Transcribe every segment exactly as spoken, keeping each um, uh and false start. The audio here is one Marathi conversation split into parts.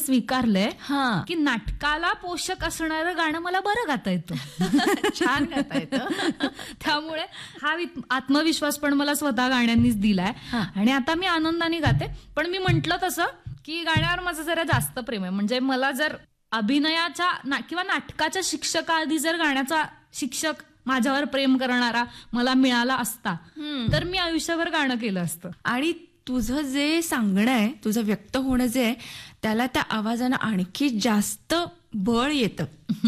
स्वीकारलंय हा की नाटकाला पोषक असणारं गाणं मला बरं गाता येतं. छान गाता येतं. त्यामुळे हा आत्मविश्वास पण मला स्वतः गाण्यांनीच दिलाय. आणि आता मी आनंदाने गाते. पण मी म्हंटल तसं की गाण्यावर माझं जरा जास्त प्रेम आहे. म्हणजे मला जर अभिनयाच्या ना किंवा नाटकाच्या शिक्षकाआधी जर गाण्याचा शिक्षक माझ्यावर प्रेम करणारा मला मिळाला असता तर मी आयुष्यभर गाणं केलं असतं. आणि तुझं जे सांगणं आहे, तुझं व्यक्त होणं जे आहे, त्याला त्या आवाजानं आणखी जास्त बळ येतं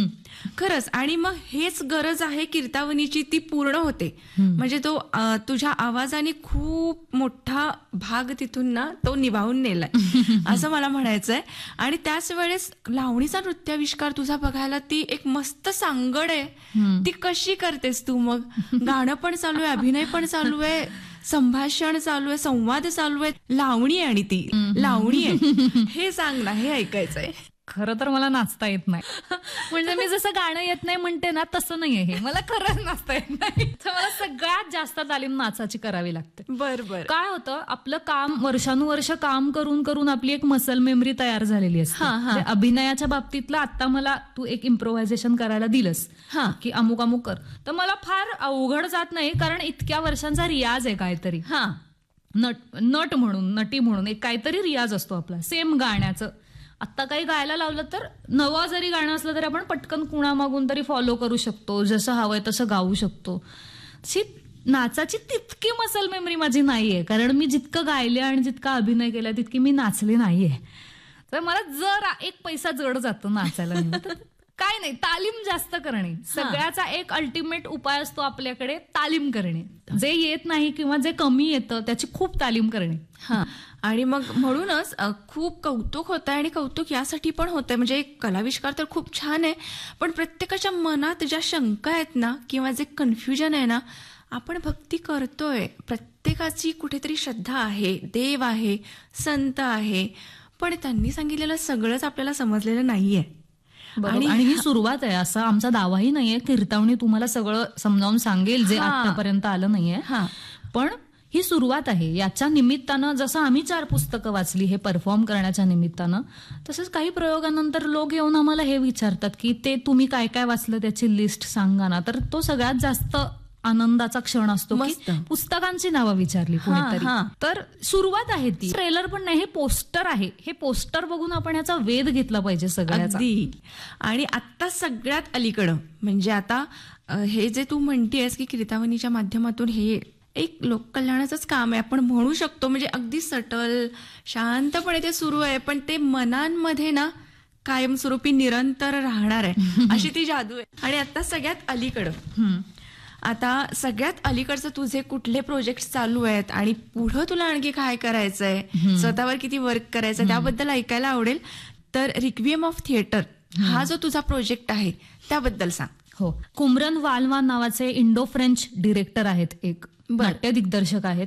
खरंच. आणि मग हेच गरज आहे कीर्तावनीची, ती पूर्ण होते. म्हणजे तो तुझ्या आवाजाने खूप मोठा भाग तिथून ना तो निभावून नेलाय असं मला म्हणायचंय. आणि त्याच वेळेस लावणीचा नृत्याविष्कार तुझा बघायला ती एक मस्त सांगड आहे. ती कशी करतेस तू? मग गाणं पण चालू आहे, अभिनय पण चालू आहे, संभाषण चालू आहे, संवाद चालू आहे, लावणी आहे. आणि ती लावणी आहे हे सांग ना, हे ऐकायचंय. खरं तर मला नाचता येत नाही. म्हणजे मी जसं गाणं येत नाही म्हणते ना तसं नाहीये हे. मला खरंच नाचता येत नाही. तर मला सगळ्यात जास्त तालीम नाचाची करावी लागते. बर बर. काय होतं, आपलं काम वर्षानुवर्ष काम करून करून आपली एक मसल मेमरी तयार झालेली असते. अभिनयाच्या बाबतीतलं आता मला तू एक इम्प्रोव्हायझेशन करायला दिलंस की अमुक अमुक कर, तर मला फार अवघड जात नाही. कारण इतक्या वर्षांचा रियाज आहे काहीतरी. हा नट नट म्हणून नटी म्हणून एक काहीतरी रियाज असतो आपला. सेम गाण्याचं आत्ता काही गायला लावलं तर नवं जरी गाणं असलं तरी आपण पटकन कुणामागून तरी फॉलो करू शकतो, जसं हवंय तसं गाऊ शकतो. तशी नाचाची तितकी मसल मेमरी माझी नाहीये. कारण मी जितकं गायले आणि जितका अभिनय केला तितकी मी नाचले नाहीये. तर मला जर एक पैसा जड जातो नाचायला. काय नाही, तालीम जास्त करणे. सगळ्याचा एक अल्टिमेट उपाय असतो आपल्याकडे, तालीम करणे. जे येत नाही किंवा जे कमी येतं त्याची खूप तालीम करणे. हा आणि मग म्हणूनच खूप कौतुक होतंय. आणि कौतुक यासाठी पण होतंय, म्हणजे कलाविष्कार तर खूप छान आहे, पण प्रत्येकाच्या मनात ज्या शंका आहेत ना किंवा जे कन्फ्युजन आहे ना, आपण भक्ती करतोय, प्रत्येकाची कुठेतरी श्रद्धा आहे, देव आहे, संत आहे, पण त्यांनी सांगितलेलं सगळंच आपल्याला समजलेलं नाहीये. आणि ही सुरुवात आहे, असा आमचा दावाही नाहीये. कीर्तावनी तुम्हाला सगळं समजावून सांगेल जे आतापर्यंत आलं नाहीये. पण ही सुरुवात आहे. याच्या निमित्तानं जसं आम्ही चार पुस्तकं वाचली हे परफॉर्म करण्याच्या निमित्तानं, तसंच काही प्रयोगानंतर लोक येऊन आम्हाला हे विचारतात की ते तुम्ही काय काय वाचलं त्याची लिस्ट सांगा ना. तर तो सगळ्यात जास्त आनंदाचा क्षण असतो की पुस्तकांची नावं विचारली कोणीतरी. तर सुरुवात आहे ती. ट्रेलर पण नाही, हे पोस्टर आहे. हे पोस्टर बघून आपण याचा वेध घेतला पाहिजे सगळ्याचा. आणि आता सगळ्यात अलीकडं म्हणजे आता हे जे तू म्हणतेस की कीर्तावनीच्या माध्यमातून हे एक लोककल्याणाचंच काम आहे आपण म्हणू शकतो. म्हणजे अगदी सटल शांतपणे ते सुरू आहे, पण ते मनांमध्ये ना कायमस्वरूपी निरंतर राहणार आहे अशी ती जादू आहे. आणि आता सगळ्यात अलीकडं आता सगळ्यात अलीकडचं तुझे कुठले प्रोजेक्ट चालू आहेत आणि पुढं तुला आणखी काय करायचंय, स्वतःवर किती वर्क करायचंय, त्याबद्दल ऐकायला आवडेल. तर रिक्विएम ऑफ थिएटर हा जो तुझा प्रोजेक्ट आहे त्याबद्दल सांग. हो, कुमरन वालवान नावाचे इंडो फ्रेंच डिरेक्टर आहेत, एक नाट्य दिग्दर्शक आहेत.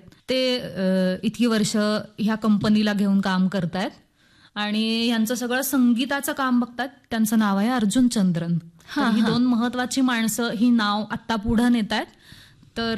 ते इतकी वर्ष ह्या कंपनीला घेऊन काम करतायत आणि यांचं सगळं संगीताचं काम बघतात. त्यांचं नाव आहे अर्जुन चंद्रन. ही दोन महत्वाची माणसं ही नाव आता पुढे नेत आहेत. तर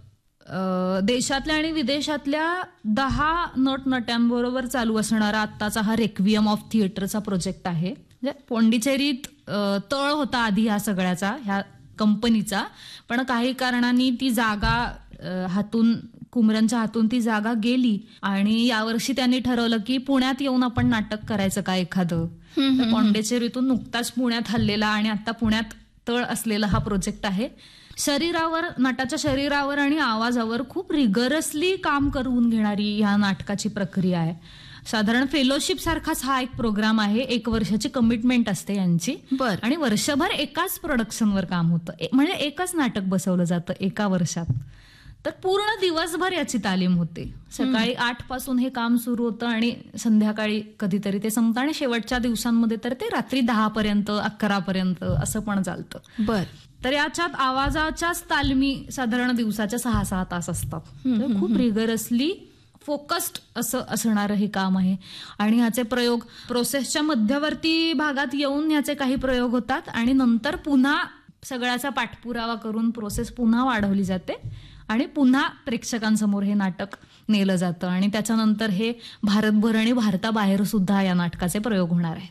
देशातल्या आणि विदेशातल्या दहा नटनट्यांबरोबर चालू असणारा आत्ताचा हा रेक्विएम ऑफ थिएटरचा प्रोजेक्ट आहे. म्हणजे पोंडिचेरीत तळ होता आधी ह्या सगळ्याचा, ह्या कंपनीचा, पण काही कारणांनी ती जागा हातून कुमरनच्या हातून ती जागा गेली आणि यावर्षी त्यांनी ठरवलं की पुण्यात येऊन आपण नाटक करायचं का एखादं. पोंडिचेरीतून नुकताच पुण्यात हल्लेला आणि आता पुण्यात तळ असलेला हा प्रोजेक्ट आहे. शरीरावर, नटाच्या शरीरावर आणि आवाजावर खूप रिगरसली काम करून घेणारी ह्या नाटकाची प्रक्रिया आहे. साधारण फेलोशिप सारखाच हा एक प्रोग्राम आहे. एक वर्षाची कमिटमेंट असते यांची. बर. आणि वर्षभर एकाच प्रोडक्शनवर काम होतं, म्हणजे एकच नाटक बसवलं जातं एका वर्षात. तर पूर्ण दिवसभर याची तालीम होते. सकाळी आठ पासून हे काम सुरू होतं आणि संध्याकाळी कधीतरी ते संपतं आणि शेवटच्या दिवसांमध्ये तर ते रात्री दहा पर्यंत अकरा पर्यंत असं पण चालतं. बर. तर याच्यात आवाजाच्याच तालमी साधारण दिवसाच्या सहा सहा तास असतात. खूप रिगरसली फोकस्ड असं असणारं हे काम आहे. आणि ह्याचे प्रयोग प्रोसेसच्या मध्यवर्ती भागात येऊन ह्याचे काही प्रयोग होतात आणि नंतर पुन्हा सगळ्याचा पाठपुरावा करून प्रोसेस पुन्हा वाढवली जाते आणि पुन्हा प्रेक्षकांसमोर हे नाटक नेलं जातं आणि त्याच्यानंतर हे भारतभर आणि भारताबाहेर सुद्धा या नाटकाचे प्रयोग होणार आहेत.